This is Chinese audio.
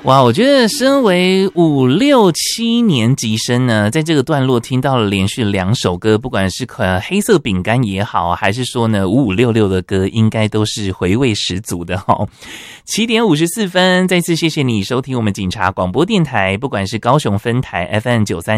哇，我觉得身为5、6、7年级生呢，在这个段落听到了连续2首歌，不管是黑色饼干也好，还是说呢5566的歌，应该都是回味十足的齁。7点54分，再次谢谢你收听我们警察广播电台，不管是高雄分台 FM93